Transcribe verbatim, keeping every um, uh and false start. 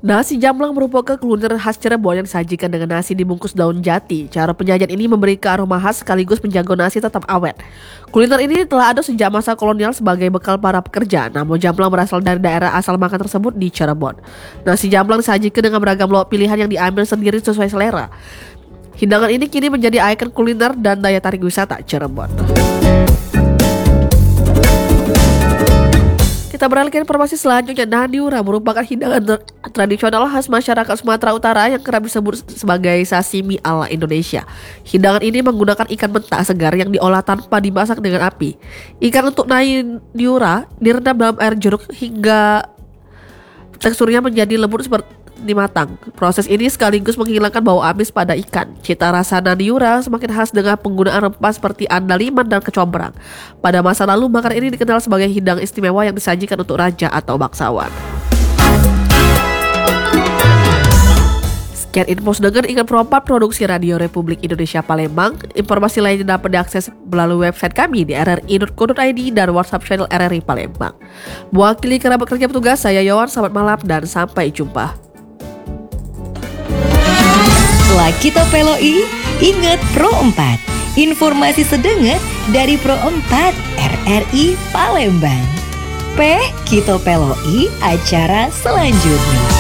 Nasi jamblang merupakan kuliner khas Cirebon yang disajikan dengan nasi dibungkus daun jati. Cara penyajian ini memberi aroma khas sekaligus menjaga nasi tetap awet. Kuliner ini telah ada sejak masa kolonial sebagai bekal para pekerja. Namun jamblang berasal dari daerah asal makan tersebut di Cirebon. Nasi jamblang disajikan dengan beragam lauk pilihan yang diambil sendiri sesuai selera. Hidangan ini kini menjadi ikon kuliner dan daya tarik wisata Cirebon. Kita beralih ke informasi selanjutnya. Naniura merupakan hidangan ter- tradisional khas masyarakat Sumatera Utara yang kerap disebut sebagai sashimi ala Indonesia. Hidangan ini menggunakan ikan mentah segar yang diolah tanpa dimasak dengan api. Ikan untuk naniura direndam dalam air jeruk hingga teksturnya menjadi lembut seperti matang. Proses ini sekaligus menghilangkan bau amis pada ikan. Cita rasa naniura semakin khas dengan penggunaan rempah seperti andaliman dan kecombrang. Pada masa lalu, makanan ini dikenal sebagai hidangan istimewa yang disajikan untuk raja atau bangsawan. Sekian info dengan Ingat Pro empat Produksi Radio Republik Indonesia Palembang. Informasi lainnya dapat diakses melalui website kami di r r i dot co dot i d dan WhatsApp channel R R I Palembang. Mewakili kerabat kerja petugas, saya Yowan. Selamat malam dan sampai jumpa. Setelah kita peloi, ingat Pro empat. Informasi sedenget dari Pro empat R R I Palembang. Peh kita peloi acara selanjutnya.